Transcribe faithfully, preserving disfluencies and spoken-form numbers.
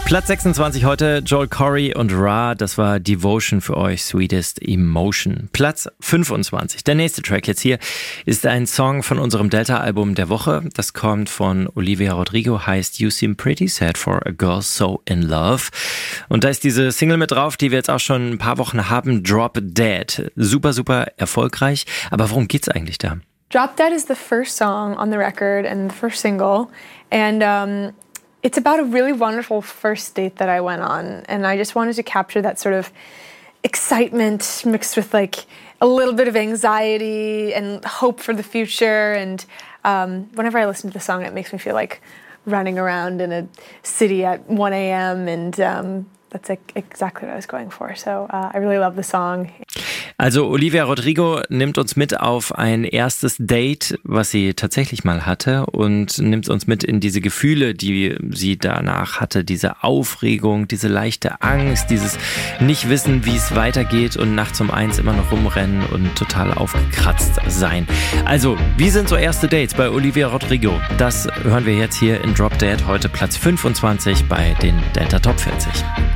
Platz sechsundzwanzig heute, Joel Corry und Ra, das war Devotion für euch, Sweetest Emotion. Platz fünfundzwanzig, der nächste Track jetzt hier, ist ein Song von unserem Delta-Album der Woche. Das kommt von Olivia Rodrigo, heißt You Seem Pretty Sad for a Girl So in Love. Und da ist diese Single mit drauf, die wir jetzt auch schon ein paar Wochen haben, Drop Dead. Super, super erfolgreich. Aber worum geht's eigentlich da? Drop Dead is the first song on the record and the first single. And um it's about a really wonderful first date that I went on, and I just wanted to capture that sort of excitement mixed with like a little bit of anxiety and hope for the future. And um, whenever I listen to the song, it makes me feel like running around in a city at one a.m. and um, that's like exactly what I was going for. So uh, I really love the song. Also Olivia Rodrigo nimmt uns mit auf ein erstes Date, was sie tatsächlich mal hatte, und nimmt uns mit in diese Gefühle, die sie danach hatte, diese Aufregung, diese leichte Angst, dieses Nicht-Wissen, wie es weitergeht und nachts um eins immer noch rumrennen und total aufgekratzt sein. Also, wie sind so erste Dates bei Olivia Rodrigo? Das hören wir jetzt hier in Drop Dead, heute Platz fünfundzwanzig bei den Delta Top vierzig.